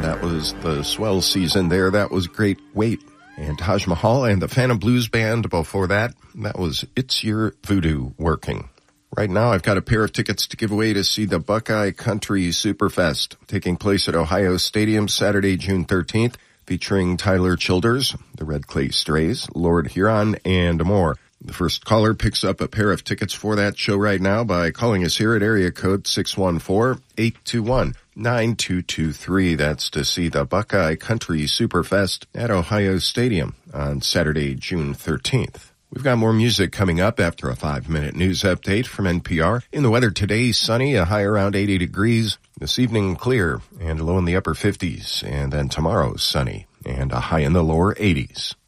That was the swell season there. That was Great Wait. And Taj Mahal and the Phantom Blues Band before that. That was It's Your Voodoo Working. Right now, I've got a pair of tickets to give away to see the Buckeye Country Superfest, taking place at Ohio Stadium Saturday, June 13th, featuring Tyler Childers, the Red Clay Strays, Lord Huron, and more. The first caller picks up a pair of tickets for that show right now by calling us here at area code 614-821-9223. That's to see the Buckeye Country Superfest at Ohio Stadium on Saturday, June 13th. We've got more music coming up after a 5-minute news update from NPR. In the weather today, sunny, a high around 80 degrees. This evening, clear and low in the upper 50s. And then tomorrow, sunny and a high in the lower 80s.